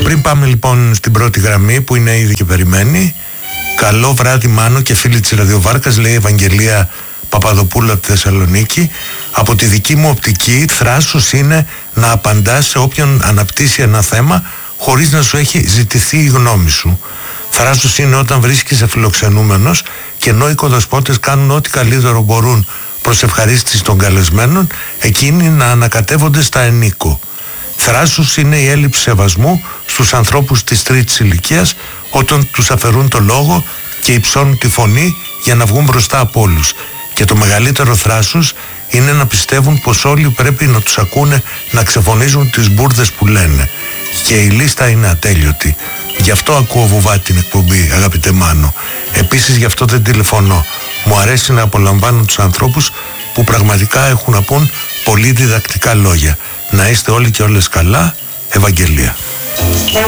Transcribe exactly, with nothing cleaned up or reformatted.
Πριν πάμε λοιπόν στην πρώτη γραμμή που είναι ήδη και περιμένει, καλό βράδυ Μάνο και φίλοι της ραδιοβάρκας, λέει η Ευαγγελία Παπαδοπούλου από τη Θεσσαλονίκη. Από τη δική μου οπτική, θράσος είναι να απαντάς σε όποιον αναπτύσσει ένα θέμα χωρίς να σου έχει ζητηθεί η γνώμη σου. Θράσος είναι όταν βρίσκεσαι φιλοξενούμενος και ενώ οι οικοδεσπότες κάνουν ό,τι καλύτερο μπορούν προς ευχαρίστηση των καλεσμένων, εκείνοι να ανακατεύονται στα ενίκο. Θράσος είναι η έλλειψη σεβασμού στους ανθρώπους της τρίτης ηλικίας όταν τους αφαιρούν το λόγο και υψώνουν τη φωνή για να βγουν μπροστά από όλους. Και το μεγαλύτερο θράσος είναι να πιστεύουν πως όλοι πρέπει να τους ακούνε να ξεφωνίζουν τις μπουρδες που λένε. Και η λίστα είναι ατέλειωτη. Γι' αυτό ακούω βουβά την εκπομπή, αγαπητέ Μάνο. Επίσης γι' αυτό δεν τηλεφωνώ. Μου αρέσει να απολαμβάνω τους ανθρώπους που πραγματικά έχουν να πούν πολύ διδακτικά λόγια. Να είστε όλοι και όλες καλά. Ευαγγελία.